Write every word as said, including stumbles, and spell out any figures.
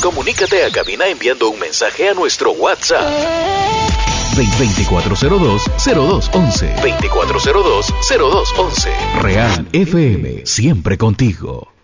Comunícate a cabina enviando un mensaje a nuestro WhatsApp. veinticuatro cero dos, cero dos once. veinticuatro cero dos, cero dos once. Real F M, siempre contigo.